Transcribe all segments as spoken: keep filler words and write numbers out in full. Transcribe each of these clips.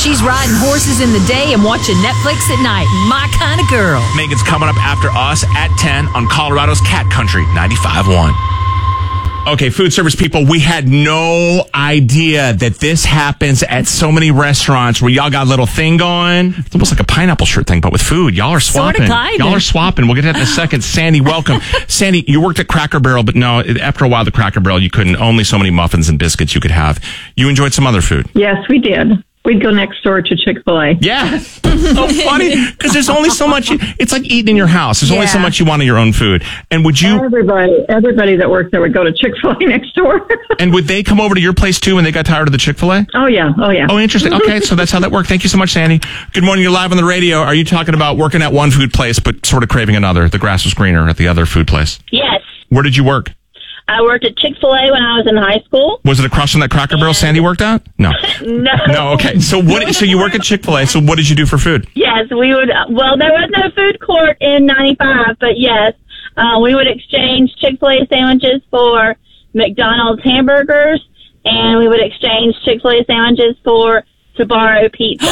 She's riding horses in the day and watching Netflix at night. My kind of girl. Megan's coming up after us at ten on Colorado's Cat Country ninety-five point one. Okay, food service people, we had no idea that this happens at so many restaurants where y'all got a little thing going. It's almost like a pineapple shirt thing, but with food. Y'all are swapping. Sorta, y'all are swapping. We'll get to that in a second. Sandy, welcome. Sandy, you worked at Cracker Barrel, but no, after a while, the Cracker Barrel, you couldn't. Only so many muffins and biscuits you could have. You enjoyed some other food. Yes, we did. We'd go next door to Chick-fil-A. Yeah. So funny because there's only so much. It's like eating in your house. There's yeah. only so much you want of your own food. And would you? Everybody, everybody that worked there would go to Chick-fil-A next door. And would they come over to your place too when they got tired of the Chick-fil-A? Oh, yeah. Oh, yeah. Oh, interesting. Okay, so that's how that worked. Thank you so much, Sandy. Good morning. You're live on the radio. Are you talking about working at one food place but sort of craving another? The grass was greener at the other food place. Yes. Where did you work? I worked at Chick-fil-A when I was in high school. Was it across from that Cracker Barrel Sandy worked at? No. No. No, okay. So what? So you work at Chick-fil-A. So what did you do for food? Yes, we would. Well, there was no food court in ninety-five, but yes, uh, we would exchange Chick-fil-A sandwiches for McDonald's hamburgers, and we would exchange Chick-fil-A sandwiches for Sbarro pizza.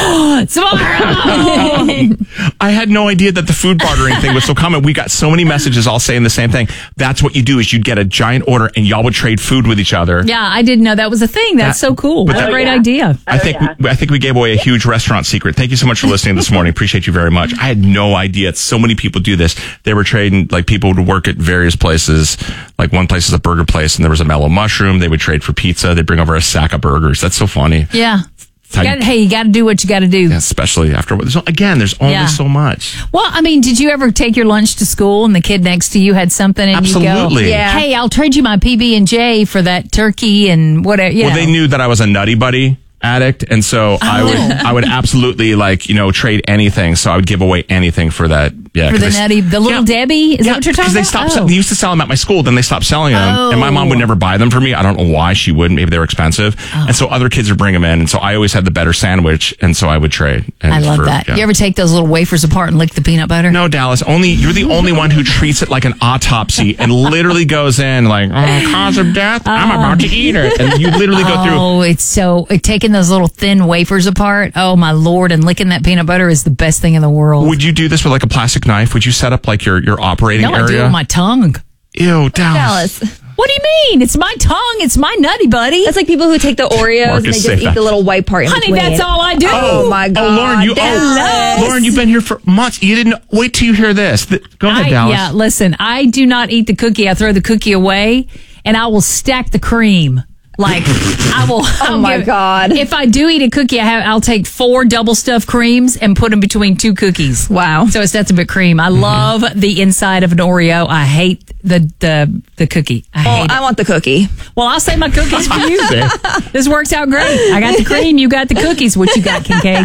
Sbarro! I had no idea that the food bartering thing was so common. We got so many messages all saying the same thing. That's what you do is you'd get a giant order and y'all would trade food with each other. Yeah, I didn't know that was a thing. That's that, so cool. What a great yeah. idea. I think oh, yeah. I think we gave away a huge restaurant secret. Thank you so much for listening this morning. Appreciate you very much. I had no idea. So many people do this. They were trading, like people would work at various places. Like one place is a burger place and there was a mellow mushroom. They would trade for pizza. They'd bring over a sack of burgers. That's so funny. Yeah. You gotta, hey, you got to do what you got to do. Yeah, especially after, there's, again, there's only yeah. so much. Well, I mean, did you ever take your lunch to school and the kid next to you had something and Absolutely. you go, yeah. hey, I'll trade you my P B and J for that turkey and whatever. You well, know. They knew that I was a Nutty Buddy addict, and so oh. I would I would absolutely like you know trade anything. So I would give away anything for that. Yeah, for the they, nutty, the little yeah, Debbie. Is yeah, that what you're talking about? Because they stopped. Oh. They used to sell them at my school. Then they stopped selling them, oh. and my mom would never buy them for me. I don't know why she wouldn't. Maybe they were expensive, oh. and so other kids would bring them in, and so I always had the better sandwich, and so I would trade. And I love for, that. Yeah. You ever take those little wafers apart and lick the peanut butter? No, Dallas. Only you're the only one who treats it like an autopsy and literally goes in like, oh, cause of death. Oh. I'm about to eat it, and you literally go through. Oh, it's so it, taking those little thin wafers apart. Oh my Lord! And licking that peanut butter is the best thing in the world. Would you do this with like a plastic knife? Would you set up like your, your operating no, area? No, I do it with my tongue. Ew, Dallas. Dallas. What do you mean? It's my tongue. It's my Nutty Buddy. That's like people who take the Oreos Marcus, and they just say eat that. the little white part in Honey, between. that's all I do. Oh, my God. Oh, Lauren, you, oh, Lauren, you've been here for months. You didn't wait till you hear this. The, go ahead, I, Dallas. Yeah, listen, I do not eat the cookie. I throw the cookie away, and I will stack the cream. Like I will. Oh my give, God! If I do eat a cookie, I have. I'll take four double stuffed creams and put them between two cookies. Wow! So it's nothing but cream. I love mm-hmm. the inside of an Oreo. I hate the the the cookie. I well, hate I it. want the cookie. Well, I'll save my cookies for you. This works out great. I got the cream. You got the cookies. What you got, Kincaid?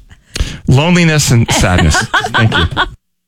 Loneliness and sadness. Thank you.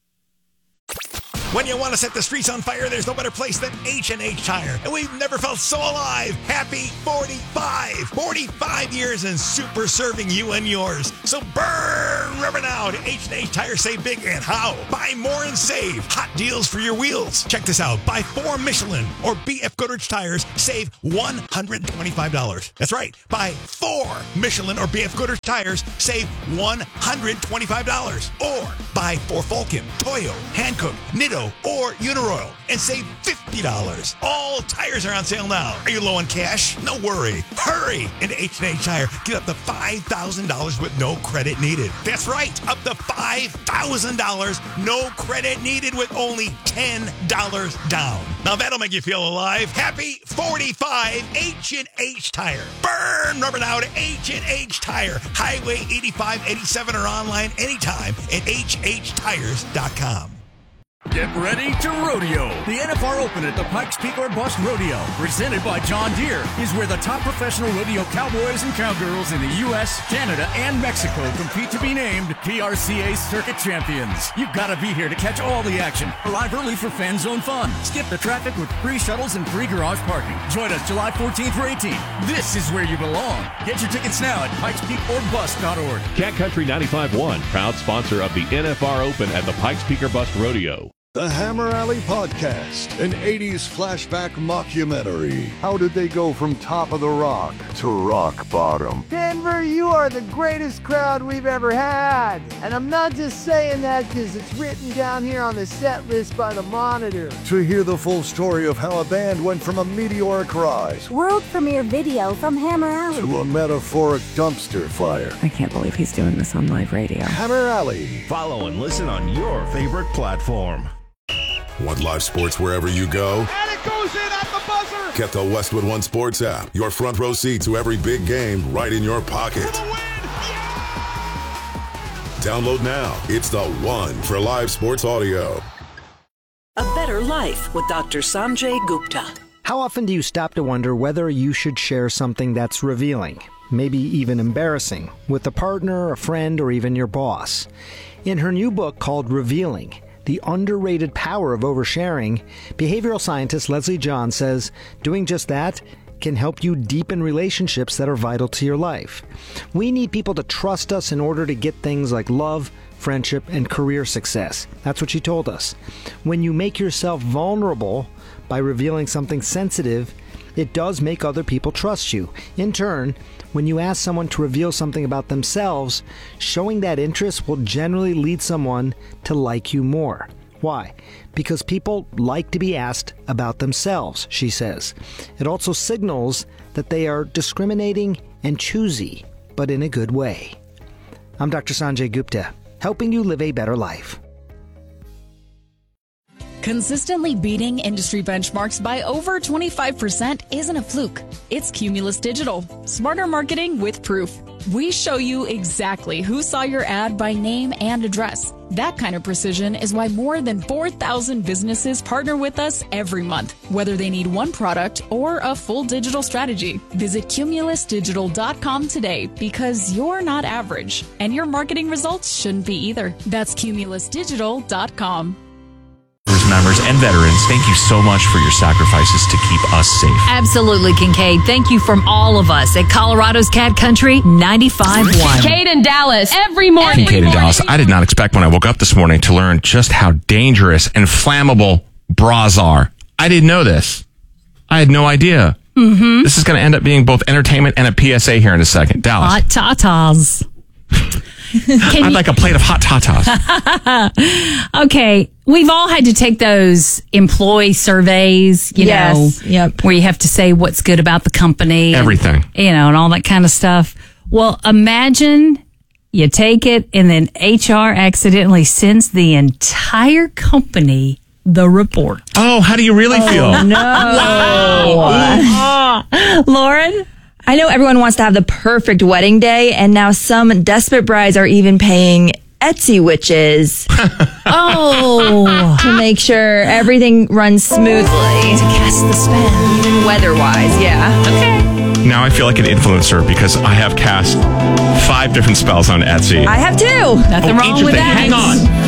When you want to set the streets on fire, there's no better place than H and H Tire. And we've never felt so alive. Happy forty-five. forty-five years and super serving you and yours. So burn rubber now to H and H Tire. Save big and how? Buy more and save. Hot deals for your wheels. Check this out. Buy four Michelin or B F Goodrich tires. Save one hundred twenty-five dollars. That's right. Buy four Michelin or B F Goodrich tires. Save one hundred twenty-five dollars. Or buy four Vulcan, Toyo, Hankook, Nitto, or Uniroyal and save fifty dollars. All tires are on sale now. Are you low on cash? No worry. Hurry into H and H Tire. Get up to five thousand dollars with no credit needed. That's right. Up to five thousand dollars. No credit needed with only ten dollars down. Now that'll make you feel alive. Happy forty-five. H and H Tire. Burn rubber now to H and H Tire. Highway eighty-five eighty-seven or online anytime at H H tires dot com. Get ready to rodeo. The N F R Open at the Pikes Peak or Bust Rodeo, presented by John Deere, is where the top professional rodeo cowboys and cowgirls in the U S, Canada, and Mexico compete to be named P R C A Circuit Champions. You've got to be here to catch all the action. Arrive early for fan zone fun. Skip the traffic with free shuttles and free garage parking. Join us July fourteenth through eighteenth. This is where you belong. Get your tickets now at pikes peak or bust dot org. Cat Country ninety-five point one, proud sponsor of the N F R Open at the Pikes Peak or Bust Rodeo. The Hammer Alley Podcast, an eighties flashback mockumentary. How did they go from top of the rock to rock bottom? Denver, you are the greatest crowd we've ever had. And I'm not just saying that because it's written down here on the set list by the Monitor. To hear the full story of how a band went from a meteoric rise world premiere video from Hammer Alley to a metaphoric dumpster fire. I can't believe he's doing this on live radio. Hammer Alley. Follow and listen on your favorite platform. Want live sports wherever you go? And it goes in at the buzzer! Get the Westwood One Sports app. Your front row seat to every big game right in your pocket. For the win! Yeah! Download now. It's the one for live sports audio. A Better Life with Doctor Sanjay Gupta. How often do you stop to wonder whether you should share something that's revealing, maybe even embarrassing, with a partner, a friend, or even your boss? In her new book called Revealing, The Underrated Power of Oversharing, behavioral scientist Leslie John says doing just that can help you deepen relationships that are vital to your life. We need people to trust us in order to get things like love, friendship, and career success. That's what she told us. When you make yourself vulnerable by revealing something sensitive, it does make other people trust you. In turn, when you ask someone to reveal something about themselves, showing that interest will generally lead someone to like you more. Why? Because people like to be asked about themselves, she says. It also signals that they are discriminating and choosy, but in a good way. I'm Doctor Sanjay Gupta, helping you live a better life. Consistently beating industry benchmarks by over twenty-five percent isn't a fluke. It's Cumulus Digital. Smarter marketing with proof. We show you exactly who saw your ad by name and address. That kind of precision is why more than four thousand businesses partner with us every month, whether they need one product or a full digital strategy. Visit Cumulus Digital dot com today because you're not average, and your marketing results shouldn't be either. That's Cumulus Digital dot com. Members and veterans, thank you so much for your sacrifices to keep us safe. Absolutely, Kincaid. Thank you from all of us at Colorado's Cat Country ninety-five point one. Kincaid in Dallas every morning. Kincaid in Dallas. I did not expect when I woke up this morning to learn just how dangerous and flammable bras are. I didn't know this. I had no idea. Mm-hmm. This is going to end up being both entertainment and a P S A here in a second. Dallas. Hot tatas. I'd you- like a plate of hot tatas. Okay, we've all had to take those employee surveys, you yes. know, yep. where you have to say what's good about the company. Everything. And, you know, and all that kind of stuff. Well, imagine you take it and then H R accidentally sends the entire company the report. Oh, how do you really oh, feel? No. Wow. Lauren? I know everyone wants to have the perfect wedding day, and now some desperate brides are even paying Etsy witches oh, to make sure everything runs smoothly. To cast the spell. Even weather-wise, yeah. Okay. Now I feel like an influencer because I have cast five different spells on Etsy. I have too. Nothing oh, wrong with that. that. Hang on.